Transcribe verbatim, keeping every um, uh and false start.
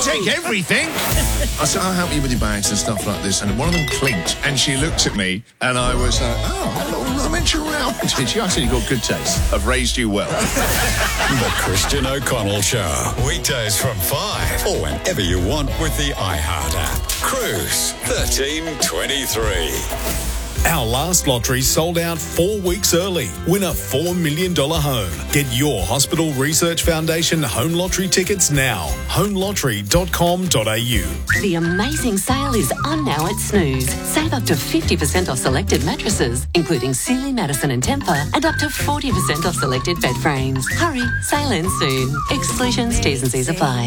take everything. I said, I'll help you with your bags and stuff like this. And one of them clinked, and she looked at me, and I was like, oh, hello, rummage around. Did you? I said, you've got good taste. I've raised you well. The Christian O'Connell Show. Weekdays from five or whenever you want with the iHeart app. Cruise thirteen twenty-three. Our last lottery sold out four weeks early. Win a four million dollars home. Get your Hospital Research Foundation home lottery tickets now. home lottery dot com dot a u. The amazing sale is on now at Snooze. Save up to fifty percent off selected mattresses, including Sealy, Madison and Tempur, and up to forty percent off selected bed frames. Hurry, sale ends soon. Exclusions, T's and C's apply.